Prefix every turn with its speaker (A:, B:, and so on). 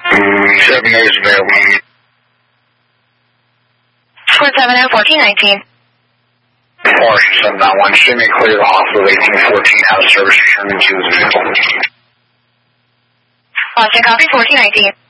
A: 7 days available.
B: 470-1419.
A: Porsche 791, show me clear the hospital 1814 out of service, returning to the vehicle.
B: Austin, copy 1419.